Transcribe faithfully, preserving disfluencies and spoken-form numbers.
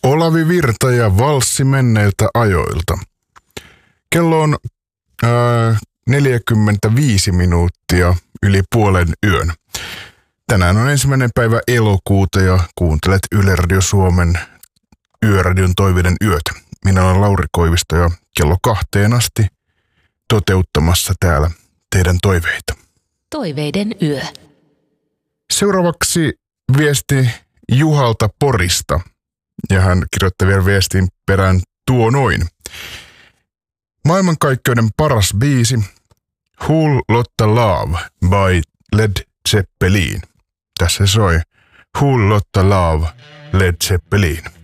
Olavi Virta ja valssi menneiltä ajoilta. Kello on ää, neljäkymmentäviisi minuuttia yli puolen yön. Tänään on ensimmäinen päivä elokuuta ja kuuntelet Yle Radio Suomen Yöradion toiveiden yötä. Minä olen Lauri Koivisto ja kello kahteen asti toteuttamassa täällä teidän toiveita. Toiveiden yö. Seuraavaksi viesti Juhalta Porista. Ja hän kirjoittaa vielä viestin perään tuo noin. Maailmankaikkeuden paras biisi Whole Lotta Love by Led Zeppelin. Tässä soi Whole Lotta Love Led Zeppelin.